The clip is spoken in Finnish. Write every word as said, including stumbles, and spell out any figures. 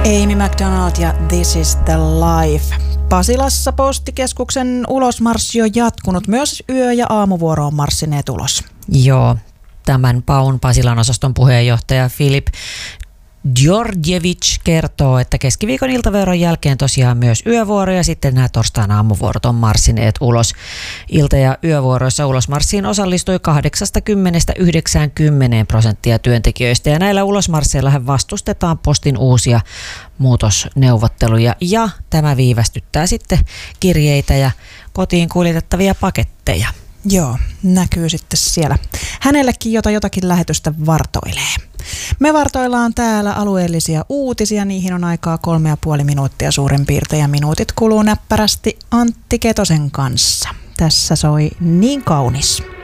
Amy McDonald ja This is the Life. Pasilassa postikeskuksen ulosmarssi on jatkunut. Myös yö- ja aamuvuoro on marssineet ulos. Joo, tämän Paun Pasilan osaston puheenjohtaja Filip Georgievich kertoo, että keskiviikon iltavuoron jälkeen tosiaan myös yövuoro ja sitten nämä torstain aamuvuorot on marssineet ulos. Ilta- ja yövuoroissa ulosmarssiin osallistui kahdeksankymmentä–yhdeksänkymmentä prosenttia työntekijöistä ja näillä ulosmarsseillahan vastustetaan postin uusia muutosneuvotteluja ja tämä viivästyttää sitten kirjeitä ja kotiin kuljetettavia paketteja. Joo, näkyy sitten siellä. Hänellekin jota jotakin lähetystä vartoilee. Me vartoillaan täällä alueellisia uutisia. Niihin on aikaa kolme ja puoli minuuttia suurin piirtein ja minuutit kuluu näppärästi Antti Ketosen kanssa. Tässä soi Niin kaunis.